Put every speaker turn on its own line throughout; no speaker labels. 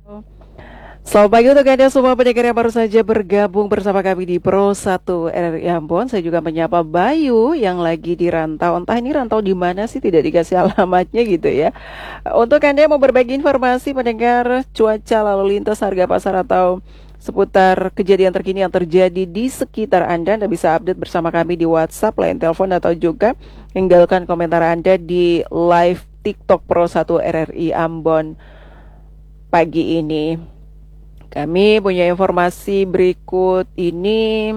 Selamat pagi untuk Anda semua pendengar yang baru saja bergabung bersama kami di Pro 1 RRI Ambon. Saya juga menyapa Bayu yang lagi di rantau. Entah ini rantau di mana sih, tidak dikasih alamatnya gitu ya. Untuk Anda yang mau berbagi informasi pendengar cuaca lalu lintas harga pasar atau seputar kejadian terkini yang terjadi di sekitar Anda bisa update bersama kami di WhatsApp, line telepon atau juga tinggalkan komentar Anda di live TikTok Pro 1 RRI Ambon pagi ini. Kami punya informasi berikut ini.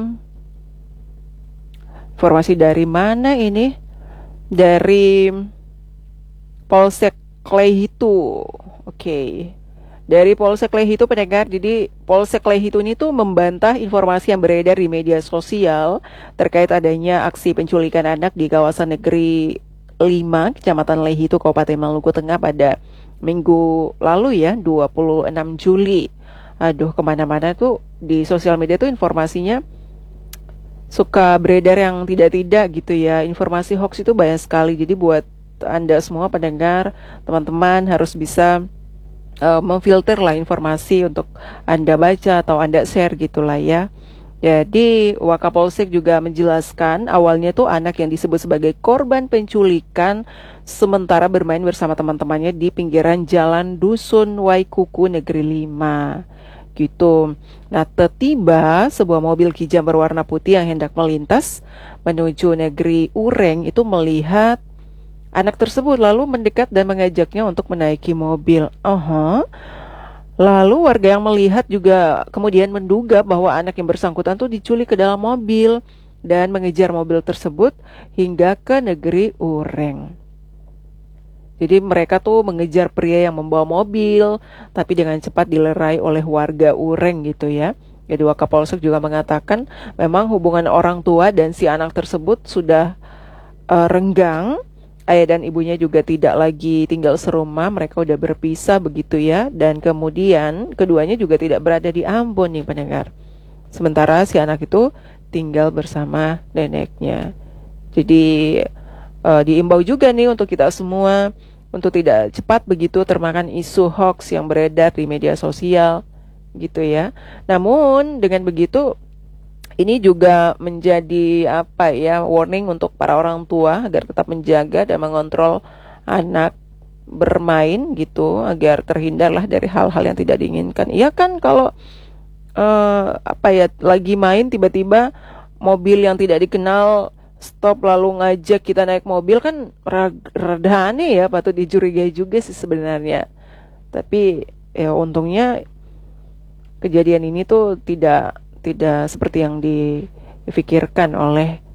Informasi dari mana ini? Dari Polsek Klehitu. Oke. Dari Polsek Klehitu pendengar, jadi Polsek Klehitu ini tuh membantah informasi yang beredar di media sosial terkait adanya aksi penculikan anak di kawasan negeri 5, Kecamatan Lehitu, Kabupaten Maluku Tengah pada minggu lalu ya, 26 Juli. Aduh, kemana-mana tuh di sosial media tuh informasinya suka beredar yang tidak-tidak gitu ya. Informasi hoax itu banyak sekali. Jadi buat Anda semua pendengar, teman-teman harus bisa memfilter lah informasi untuk Anda baca atau Anda share gitulah ya. Jadi Wakapolsek juga menjelaskan awalnya tuh anak yang disebut sebagai korban penculikan sementara bermain bersama teman-temannya di pinggiran jalan Dusun Waikuku Negeri 5 gitu. Nah, tiba sebuah mobil kijang berwarna putih yang hendak melintas menuju negeri Ureng itu melihat anak tersebut lalu mendekat dan mengajaknya untuk menaiki mobil. Lalu warga yang melihat juga kemudian menduga bahwa anak yang bersangkutan tuh diculik ke dalam mobil dan mengejar mobil tersebut hingga ke negeri Ureng. Jadi mereka tuh mengejar pria yang membawa mobil, tapi dengan cepat dilerai oleh warga Ureng gitu ya. Jadi Wakapolsek juga mengatakan memang hubungan orang tua dan si anak tersebut sudah renggang. Ayah dan ibunya juga tidak lagi tinggal serumah, mereka udah berpisah begitu ya. Dan kemudian keduanya juga tidak berada di Ambon nih pendengar. Sementara si anak itu tinggal bersama neneknya. Jadi diimbau juga nih untuk kita semua untuk tidak cepat begitu termakan isu hoax yang beredar di media sosial gitu ya. Namun dengan begitu ini juga menjadi apa ya, warning untuk para orang tua agar tetap menjaga dan mengontrol anak bermain gitu agar terhindarlah dari hal-hal yang tidak diinginkan. Iya kan kalau apa ya, lagi main tiba-tiba mobil yang tidak dikenal stop lalu ngajak kita naik mobil kan rada aneh ya, patut dicurigai juga sih sebenarnya. Tapi ya untungnya kejadian ini tuh tidak seperti yang difikirkan oleh